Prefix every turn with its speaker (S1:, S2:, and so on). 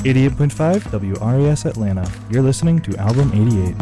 S1: 88.5 WRES Atlanta. You're listening to Album 88.